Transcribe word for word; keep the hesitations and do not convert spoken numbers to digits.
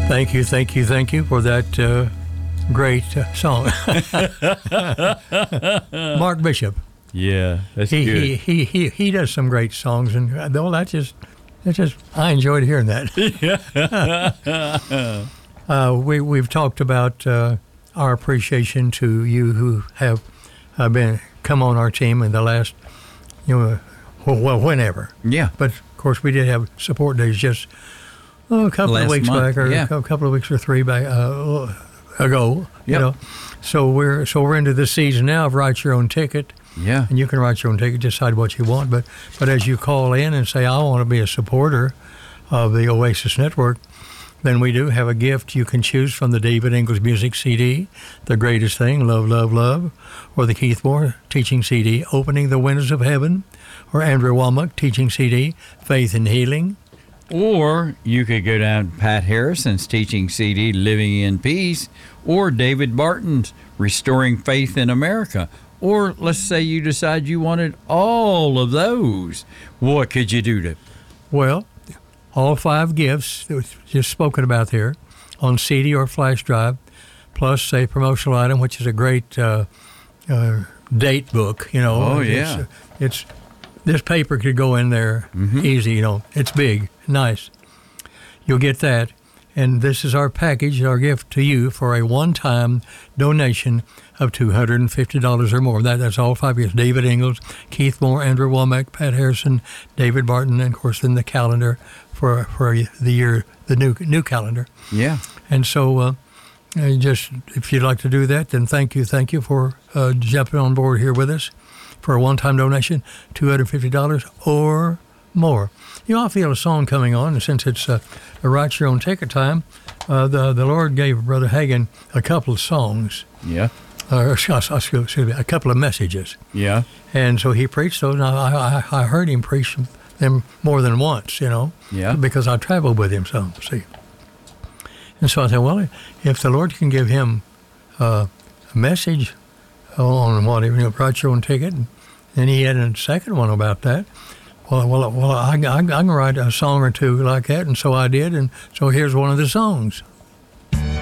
Thank you, thank you, thank you for that uh, great uh, song. Mark Bishop. Yeah, that's he, good. He, he he he does some great songs, and uh, well, that just that just I enjoyed hearing that. uh, we we've talked about uh, our appreciation to you who have uh, been come on our team in the last, you know, well, whenever. Yeah. But of course, we did have support days just oh, a couple Last of weeks month, back, or yeah. a couple of weeks or three back uh, ago. You Yep. know, so we're so we're into this season now of Write Your Own Ticket. Yeah. And you can write your own ticket, decide what you want. But but as you call in and say, I want to be a supporter of the Oasis Network, then we do have a gift you can choose from the David Ingles Music C D, The Greatest Thing, Love, Love, Love, or the Keith Moore Teaching C D, Opening the Windows of Heaven, or Andrew Womack Teaching C D, Faith and Healing. Or you could go down to Pat Harrison's teaching C D, Living in Peace, or David Barton's Restoring Faith in America. Or let's say you decide you wanted all of those. What could you do to? Well, all five gifts that was just spoken about there on C D or flash drive, plus a promotional item, which is a great uh, uh, date book. You know, Oh, it's, yeah. It's this paper could go in there Mhm. easy. You know, it's big, nice. You'll get that, and this is our package, our gift to you for a one-time donation of two hundred fifty dollars or more. That that's all five gifts. David Ingles, Keith Moore, Andrew Womack, Pat Harrison, David Barton, and of course then the calendar for for the year, the new new calendar. Yeah. And so, uh, uh, just if you'd like to do that, then thank you, thank you for uh, jumping on board here with us for a one-time donation, two hundred fifty dollars or more. You know, I feel a song coming on, and since it's uh, a Write Your Own Ticket time, uh, the the Lord gave Brother Hagin a couple of songs, Yeah. uh, excuse excuse me, a couple of messages. Yeah. And so he preached those, and I, I, I heard him preach them more than once, you know, Yeah. because I traveled with him some, see. And so I said, well, if the Lord can give him uh, a message on whatever, you know, Write Your Own Ticket, and he had a second one about that, well, well, well I, I, I can write a song or two like that, and so I did, and so here's one of the songs.